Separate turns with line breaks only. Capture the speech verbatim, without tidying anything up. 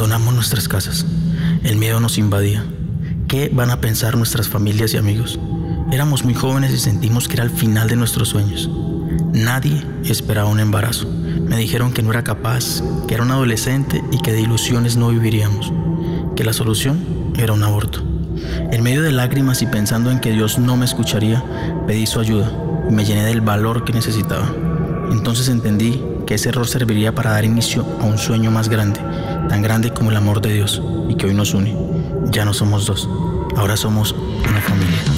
Abandonamos nuestras casas. El miedo nos invadía. ¿Qué van a pensar nuestras familias y amigos? Éramos muy jóvenes y sentimos que era el final de nuestros sueños. Nadie esperaba un embarazo. Me dijeron que no era capaz, que era un adolescente y que de ilusiones no viviríamos. Que la solución era un aborto. En medio de lágrimas y pensando en que Dios no me escucharía, pedí su ayuda y me llené del valor que necesitaba. Entonces entendí que ese error serviría para dar inicio a un sueño más grande, tan grande como el amor de Dios, y que hoy nos une. Ya no somos dos, ahora somos una familia.